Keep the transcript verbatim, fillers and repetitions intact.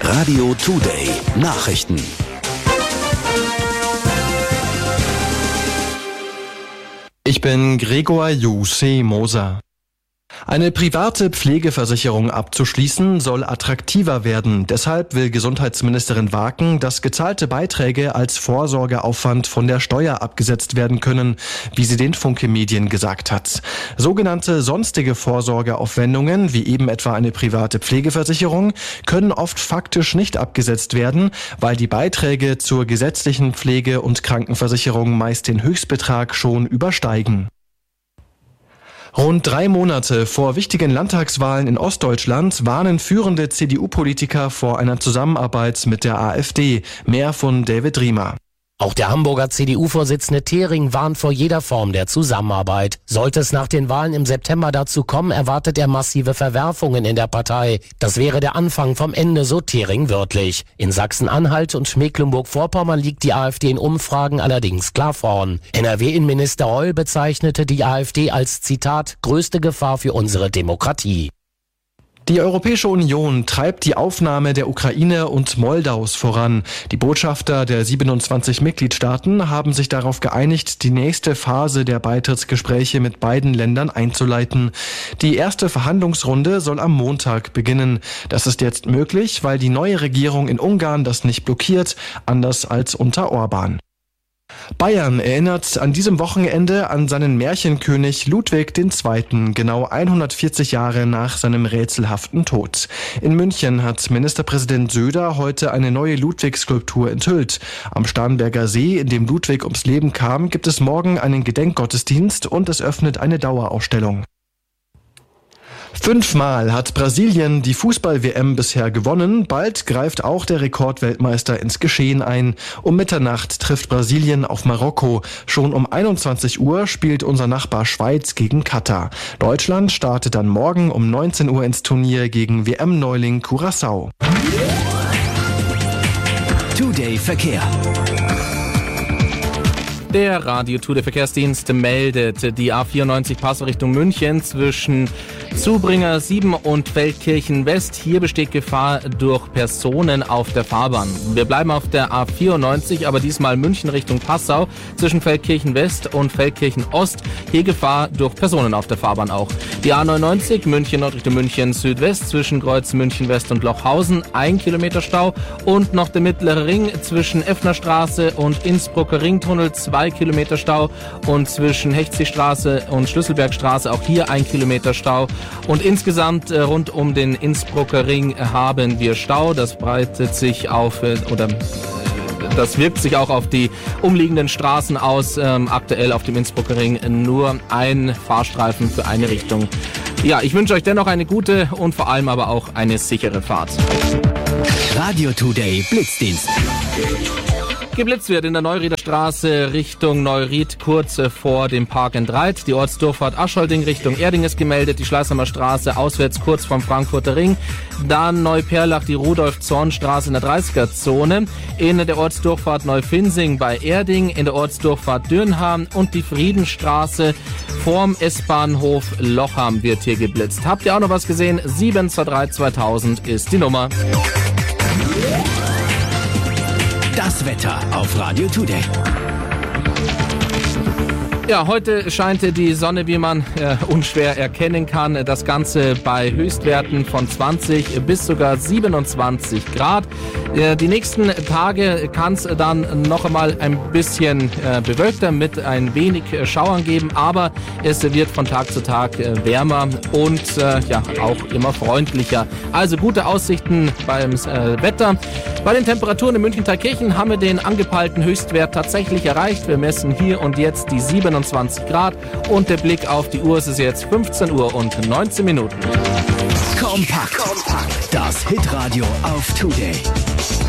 Radio Today Nachrichten. Ich bin Gregor Jussi Moser. Eine private Pflegeversicherung abzuschließen soll attraktiver werden. Deshalb will Gesundheitsministerin Waken, dass gezahlte Beiträge als Vorsorgeaufwand von der Steuer abgesetzt werden können, wie sie den Funke Medien gesagt hat. Sogenannte sonstige Vorsorgeaufwendungen, wie eben etwa eine private Pflegeversicherung, können oft faktisch nicht abgesetzt werden, weil die Beiträge zur gesetzlichen Pflege- und Krankenversicherung meist den Höchstbetrag schon übersteigen. Rund drei Monate vor wichtigen Landtagswahlen in Ostdeutschland warnen führende C D U-Politiker vor einer Zusammenarbeit mit der AfD. Mehr von David Riemer. Auch der Hamburger C D U-Vorsitzende Thering warnt vor jeder Form der Zusammenarbeit. Sollte es nach den Wahlen im September dazu kommen, erwartet er massive Verwerfungen in der Partei. Das wäre der Anfang vom Ende, so Thering wörtlich. In Sachsen-Anhalt und Mecklenburg-Vorpommern liegt die AfD in Umfragen allerdings klar vorn. N R W-Innenminister Reul bezeichnete die AfD als, Zitat, größte Gefahr für unsere Demokratie. Die Europäische Union treibt die Aufnahme der Ukraine und Moldaus voran. Die Botschafter der siebenundzwanzig Mitgliedstaaten haben sich darauf geeinigt, die nächste Phase der Beitrittsgespräche mit beiden Ländern einzuleiten. Die erste Verhandlungsrunde soll am Montag beginnen. Das ist jetzt möglich, weil die neue Regierung in Ungarn das nicht blockiert, anders als unter Orban. Bayern erinnert an diesem Wochenende an seinen Märchenkönig Ludwig der Zweite., genau hundertvierzig Jahre nach seinem rätselhaften Tod. In München hat Ministerpräsident Söder heute eine neue Ludwig-Skulptur enthüllt. Am Starnberger See, in dem Ludwig ums Leben kam, gibt es morgen einen Gedenkgottesdienst und es öffnet eine Dauerausstellung. Fünfmal hat Brasilien die Fußball-W M bisher gewonnen. Bald greift auch der Rekordweltmeister ins Geschehen ein. Um Mitternacht trifft Brasilien auf Marokko. Schon um einundzwanzig Uhr spielt unser Nachbar Schweiz gegen Katar. Deutschland startet dann morgen um neunzehn Uhr ins Turnier gegen W M-Neuling Curaçao. Today Verkehr. Der Radio Today Verkehrsdienst meldet die A vierundneunzig Passau Richtung München zwischen Zubringer sieben und Feldkirchen West. Hier besteht Gefahr durch Personen auf der Fahrbahn. Wir bleiben auf der A vierundneunzig, aber diesmal München Richtung Passau zwischen Feldkirchen West und Feldkirchen Ost. Hier Gefahr durch Personen auf der Fahrbahn auch. Die A neunundneunzig München Nord Richtung München Südwest zwischen Kreuz München West und Lochhausen. Ein Kilometer Stau und noch der mittlere Ring zwischen Effnerstraße und Innsbrucker Ringtunnel. Zwei Kilometer Stau und zwischen Hechtzigstraße und Schlüsselbergstraße auch hier ein Kilometer Stau. Und insgesamt äh, rund um den Innsbrucker Ring haben wir Stau. Das breitet sich auf, äh, oder äh, das wirkt sich auch auf die umliegenden Straßen aus. Ähm, aktuell auf dem Innsbrucker Ring nur ein Fahrstreifen für eine Richtung. Ja, ich wünsche euch dennoch eine gute und vor allem aber auch eine sichere Fahrt. Radio Today Blitzdienst. Geblitzt wird in der Neurieder-Straße Richtung Neuried kurz vor dem Park and Ride. Die Ortsdurchfahrt Aschholding Richtung Erding ist gemeldet. Die Schleißheimer Straße auswärts kurz vom Frankfurter Ring. Dann Neuperlach, die Rudolf-Zorn-Straße in der dreißiger-Zone. In der Ortsdurchfahrt Neufinsing bei Erding. In der Ortsdurchfahrt Dürnham und die Friedenstraße vorm S-Bahnhof Lochham wird hier geblitzt. Habt ihr auch noch was gesehen? sieben zwei drei zweitausend ist die Nummer. Das Wetter auf Radio Today. Ja, heute scheint die Sonne, wie man äh, unschwer erkennen kann. Das Ganze bei Höchstwerten von zwanzig bis sogar siebenundzwanzig Grad. Äh, die nächsten Tage kann es dann noch einmal ein bisschen äh, bewölkter mit ein wenig äh, Schauern geben, aber es wird von Tag zu Tag äh, wärmer und äh, ja auch immer freundlicher. Also gute Aussichten beim äh, Wetter. Bei den Temperaturen in München-Thalkirchen haben wir den angepeilten Höchstwert tatsächlich erreicht. Wir messen hier und jetzt die siebenundzwanzig Grad und der Blick auf die Uhr, es ist jetzt fünfzehn Uhr und neunzehn Minuten. Kompakt. Kompakt. Das Hitradio auf Today.